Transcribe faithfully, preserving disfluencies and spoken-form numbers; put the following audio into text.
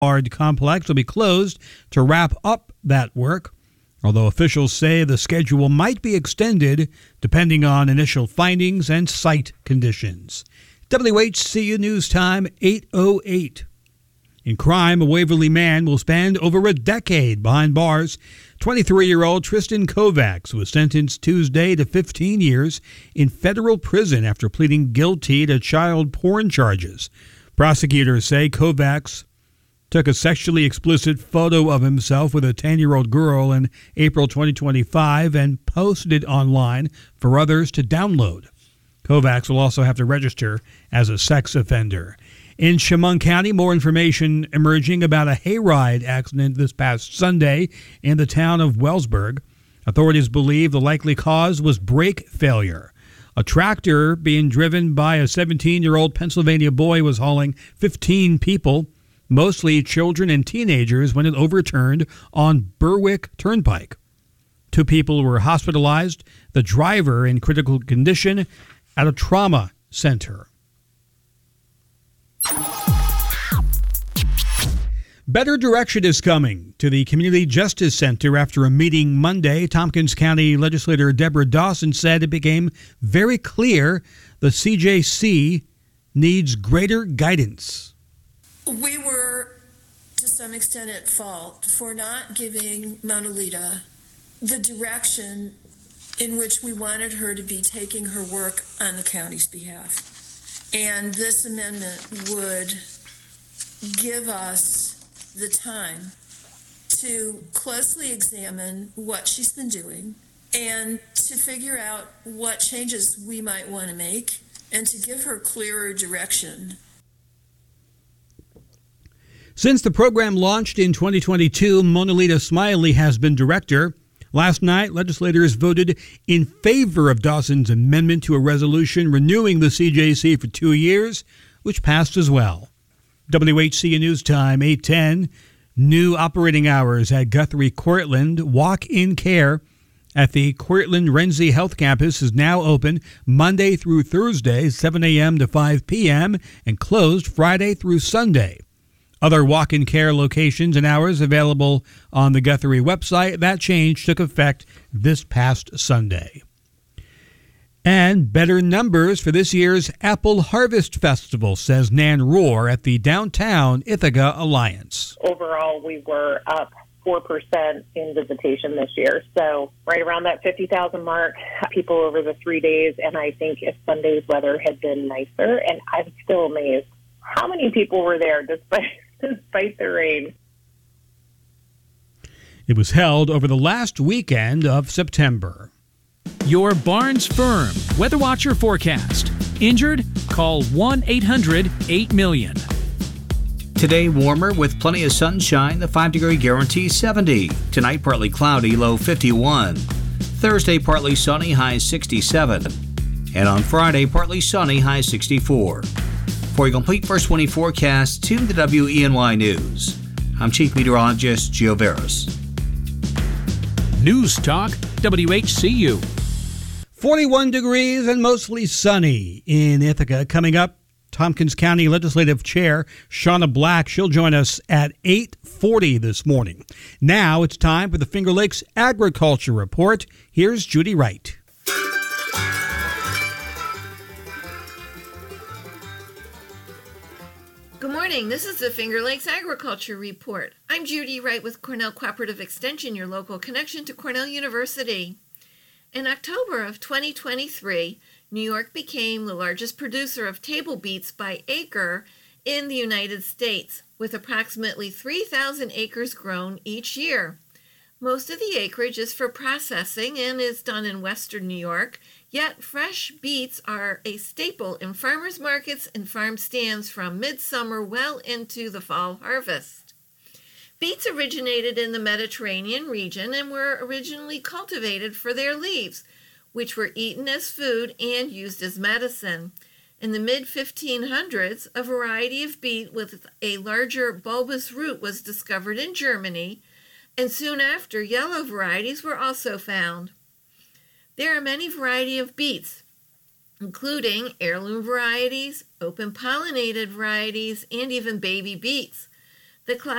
Boulevard complex will be closed to wrap up that work, although officials say the schedule might be extended depending on initial findings and site conditions. W H C U News Time, eight oh eight. In crime, a Waverly man will spend over a decade behind bars. twenty-three-year-old Tristan Kovacs was sentenced Tuesday to fifteen years in federal prison after pleading guilty to child porn charges. Prosecutors say Kovacs took a sexually explicit photo of himself with a ten-year-old girl in April twenty twenty-five and posted it online for others to download. Kovacs will also have to register as a sex offender. In Chemung County, more information emerging about a hayride accident this past Sunday in the town of Wellsburg. Authorities believe the likely cause was brake failure. A tractor being driven by a seventeen-year-old Pennsylvania boy was hauling fifteen people, mostly children and teenagers, when it overturned on Berwick Turnpike. Two people were hospitalized, the driver in critical condition at a trauma center. Better direction is coming to the Community Justice Center after a meeting Monday. Tompkins County Legislator Deborah Dawson said it became very clear the C J C needs greater guidance. We were, to some extent, at fault for not giving Monalita the direction in which we wanted her to be taking her work on the county's behalf. And this amendment would give us the time to closely examine what she's been doing and to figure out what changes we might want to make and to give her clearer direction. Since the program launched in twenty twenty-two, Monalita Smiley has been director. Last night, legislators voted in favor of Dawson's amendment to a resolution renewing the C J C for two years, which passed as well. W H C U News Time, eight ten. New operating hours at Guthrie Cortland. Walk-in care at the Cortland Renzi Health Campus is now open Monday through Thursday, seven a.m. to five p.m., and closed Friday through Sunday. Other walk-in care locations and hours available on the Guthrie website. That change took effect this past Sunday. And better numbers for this year's Apple Harvest Festival, says Nan Rohr at the Downtown Ithaca Alliance. Overall, we were up four percent in visitation this year. So right around that fifty thousand mark, people over the three days. And I think if Sunday's weather had been nicer, and I'm still amazed how many people were there despite despite the rain. It was held over the last weekend of September. Your Barnes Firm Weather Watcher forecast. Injured? Call one eight hundred eight million. Today warmer with plenty of sunshine, the five degree guarantee seventy. Tonight partly cloudy, low fifty-one. Thursday partly sunny, high sixty-seven. And on Friday partly sunny, high sixty-four. For a complete first twenty forecast, tune to W E N Y News. I'm Chief Meteorologist Gio Veras. News Talk, W H C U. forty-one degrees and mostly sunny in Ithaca. Coming up, Tompkins County Legislative Chair Shauna Black. She'll join us at eight forty this morning. Now it's time for the Finger Lakes Agriculture Report. Here's Judy Wright. Good morning. This is the Finger Lakes Agriculture Report. I'm Judy Wright with Cornell Cooperative Extension, your local connection to Cornell University. In October of twenty twenty-three, New York became the largest producer of table beets by acre in the United States, with approximately three thousand acres grown each year. Most of the acreage is for processing and is done in western New York, yet fresh beets are a staple in farmers markets and farm stands from midsummer well into the fall harvest. Beets originated in the Mediterranean region and were originally cultivated for their leaves, which were eaten as food and used as medicine. In the mid fifteen hundreds, a variety of beet with a larger bulbous root was discovered in Germany, and soon after, yellow varieties were also found. There are many varieties of beets, including heirloom varieties, open pollinated varieties, and even baby beets. The class